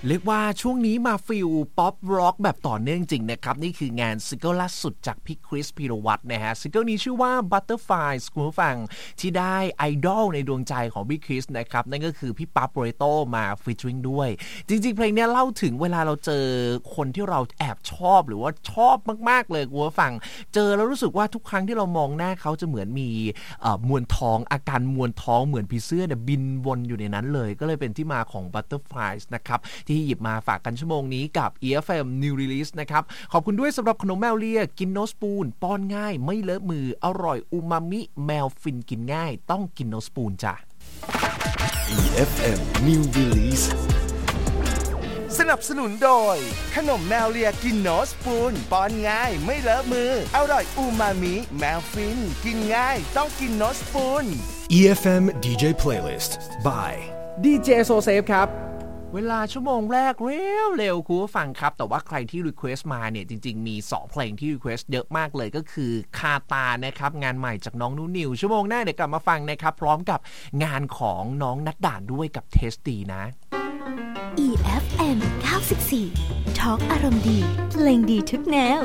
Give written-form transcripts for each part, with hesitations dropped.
เรียกว่าช่วงนี้มาฟิลป๊อปร็อกแบบต่อเนื่องจริงนะครับนี่คืองานซิงเกิลล่าสุดจากพี่คริสพีรวัตรนะฮะซิงเกิลนี้ชื่อว่า Butterflies คุณผู้ฟังที่ได้ไอดอลในดวงใจของพี่คริสนะครับนั่นก็คือพี่ปั๊บโปเรโตมาฟีเจอริงด้วยจริงๆเพลงนี้เล่าถึงเวลาเราเจอคนที่เราแอบชอบหรือว่าชอบมากๆเลยคุณผู้ฟังเจอแล้วรู้สึกว่าทุกครั้งที่เรามองหน้าเขาจะเหมือนมีมวลท้องอาการมวลท้องเหมือนผีเสื้อเนี่ยบินวนอยู่ในนั้นเลยก็เลยเป็นที่มาของ Butterflies นะครับที่หยิบมาฝากกันชั่วโมงนี้กับ EFM New Release นะครับขอบคุณด้วยสำหรับขนมแมวเลียกินโนสปูนป้อนง่ายไม่เลอะมืออร่อยอูมามิแมวฟินกินง่ายต้องกินโนสปูนจ้ะ EFM New Release สนับสนุนโดยขนมแมวเลียกินโนสปูนป้อนง่ายไม่เลอะมืออร่อยอูมามิแมวฟินกินง่ายต้องกินโนสปูน EFM DJ Playlist by DJ So Safe ครับเวลาชั่วโมงแรกเร็วคุณผู้ฟังครับแต่ว่าใครที่รีเควสต์มาเนี่ยจริงๆมี2เพลงที่รีเควสต์เยอะมากเลยก็คือคาตานะครับงานใหม่จากน้องนุ่นนิวชั่วโมงหน้าเดี๋ยวกลับมาฟังนะครับพร้อมกับงานของน้องนัดด่านด้วยกับเทสตีนะ EFM 94 Talk อารมณ์ดีเพลงดีทุกแนว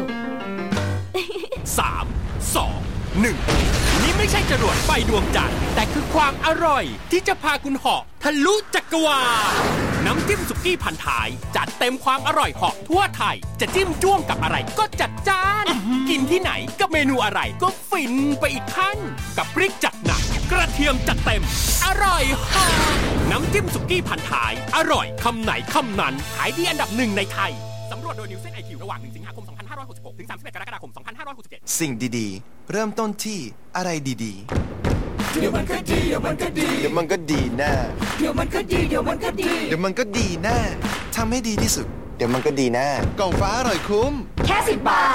3 2 1 นี่ไม่ใช่จรวดไฟดวงจันทร์แต่คือความอร่อยที่จะพาคุณเหาะทะลุจักรวาลน้ำจิ้มสุกี้พันท้ายจัดเต็มความอร่อยเหาะทั่วไทยจะจิ้มจ้วงกับอะไรก็จัดจ้านกินที่ไหนกับเมนูอะไรก็ฟินไปอีกขั้นกับพริกจัดหนักกระเทียมจัดเต็มอร่อยเหาะน้ำจิ้มสุกี้พันท้ายอร่อยคำไหนคำนั้นขายดีอันดับ1ในไทยสำรวจโดยนิวเซนไอคิวระหว่าง1สิงหาคม2566ถึง31กรกฎาคม2567 สิ่งดีๆเริ่มต้นที่อะไรดีๆเดี๋ยวมันก็ดีเดี๋ยวมันก็ดีเดี๋ยวมันก็ดีแน่เดี๋ยวมันก็ดีเดี๋ยวมันก็ดีเดี๋ยวมันก็ดีแน่ทำให้ดีที่สุดเดี๋ยวมันก็ดีแน่กล่องฟ้าอร่อยคุ้มแค่10 บาท